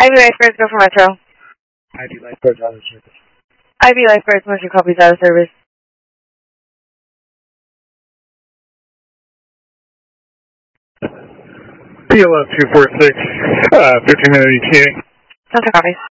Ivy Lifeguards, go for Metro. Ivy Lifeguards out of service. Ivy Lifeguards, motion copies out of service. PLF 246, 15-minute ETA. Motion copies.